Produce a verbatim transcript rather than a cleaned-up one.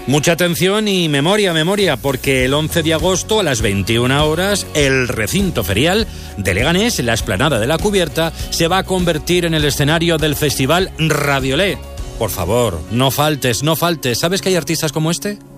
Mucha atención y memoria, memoria, porque el once de agosto a las veintiuna horas el recinto ferial de Leganés, en la explanada de la Cubierta, se va a convertir en el escenario del festival Radiolé. Por favor, no faltes, no faltes. ¿Sabes que hay artistas como este?